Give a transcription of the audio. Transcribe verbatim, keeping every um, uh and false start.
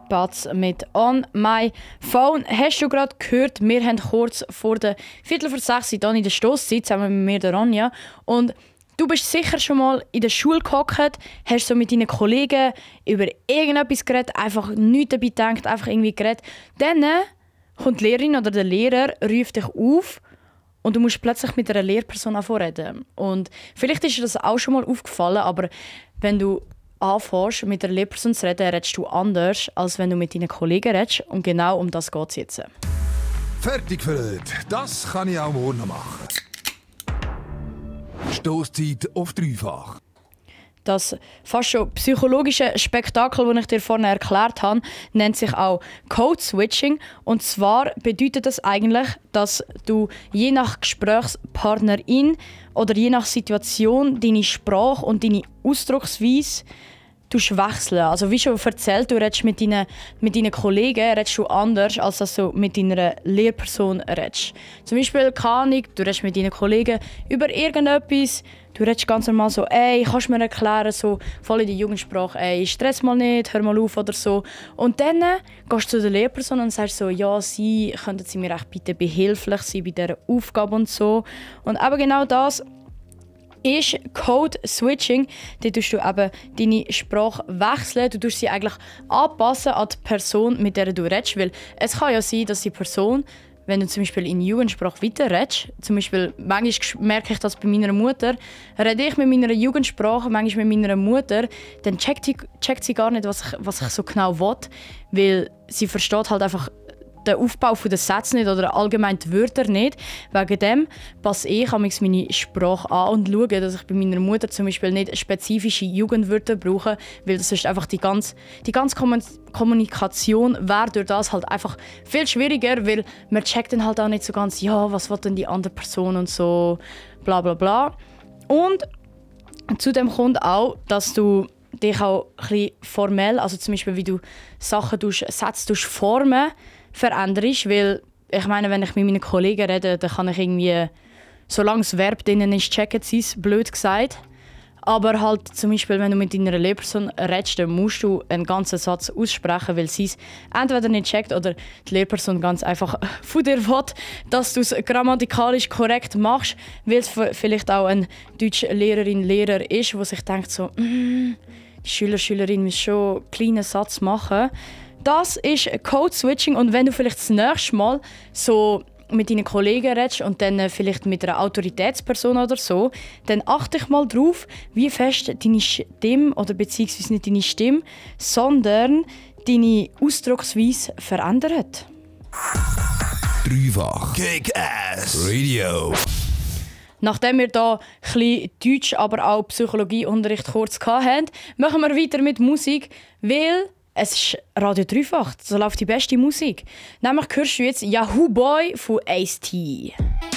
Batz mit «On My Phone». Hast du gerade gehört, wir haben kurz vor der Viertel vor sechs hier in der Stosszeit zusammen mit mir, der Ronja. Und du bist sicher schon mal in der Schule gehockt, hast so mit deinen Kollegen über irgendetwas geredet, einfach nichts dabei gedacht, einfach irgendwie geredet. Dann kommt die Lehrerin oder der Lehrer, ruft dich auf und du musst plötzlich mit einer Lehrperson reden. Und vielleicht ist dir das auch schon mal aufgefallen, aber wenn du anfängst, mit einer Lehrperson zu reden, redest du anders, als wenn du mit deinen Kollegen redest. Und genau um das geht es jetzt. Fertig gefüllt. Das kann ich auch morgen noch machen. Stosszeit auf dreifach. Das fast schon psychologische Spektakel, das ich dir vorhin erklärt habe, nennt sich auch Code-Switching. Und zwar bedeutet das eigentlich, dass du je nach Gesprächspartnerin oder je nach Situation deine Sprache und deine Ausdrucksweise wechseln. Also wie schon erzählt, du redest mit deinen, mit deinen Kollegen redest du anders, als dass du mit deiner Lehrperson redest. Zum Beispiel, keine Ahnung, du redest mit deinen Kollegen über irgendetwas, du redest ganz normal so, ey, kannst du mir erklären, so voll in die Jugendsprache, ey, stress mal nicht, hör mal auf oder so. Und dann gehst du zu der Lehrperson und sagst so, ja, sie, könnten Sie mir echt bitte behilflich sein bei dieser Aufgabe und so. Und eben genau das ist Code-Switching. Da tust du eben deine Sprache wechseln. Du tust sie eigentlich anpassen an die Person, mit der du redest. Weil es kann ja sein, dass die Person, wenn du zum Beispiel in Jugendsprache weiter redest, zum Beispiel, manchmal merke ich das bei meiner Mutter, rede ich mit meiner Jugendsprache, manchmal mit meiner Mutter, dann checkt, die, checkt sie gar nicht, was ich, was ich so genau will. Weil sie versteht halt einfach den Aufbau der Sätze nicht oder allgemein die Wörter nicht. Wegen dem passe ich meine Sprache an und schaue, dass ich bei meiner Mutter zum Beispiel nicht spezifische Jugendwörter brauche, weil das ist einfach die ganze, die ganze Kommunikation wäre durch das halt einfach viel schwieriger, weil man checkt dann halt auch nicht so ganz, ja, was will denn die andere Person und so, bla bla bla. Und zudem kommt auch, dass du dich auch ein bisschen formell, also zum Beispiel wie du Sachen, Sätze formen, veränderst, weil ich meine, wenn ich mit meinen Kollegen rede, dann kann ich irgendwie, solange das Verb drin ist, checken sie es, blöd gesagt. Aber halt zum Beispiel, wenn du mit deiner Lehrperson redest, dann musst du einen ganzen Satz aussprechen, weil sie es entweder nicht checkt oder die Lehrperson ganz einfach von dir will, dass du es grammatikalisch korrekt machst, weil es vielleicht auch eine deutsche Lehrerin, Lehrer ist, wo sich denkt so, mm, die Schüler, Schülerin müssen schon einen kleinen Satz machen. Das ist Code-Switching und wenn du vielleicht das nächste Mal so mit deinen Kollegen redest und dann vielleicht mit einer Autoritätsperson oder so, dann achte ich mal drauf, wie fest deine Stimme, oder beziehungsweise nicht deine Stimme, sondern deine Ausdrucksweise verändert. Dreifach Kick-Ass Radio. Nachdem wir hier ein bisschen Deutsch, aber auch Psychologieunterricht kurz hatten, machen wir weiter mit Musik, weil es ist Radio Dreifach, so läuft die beste Musik. Nämlich hörst du jetzt Yahoo Boy von Ace-T.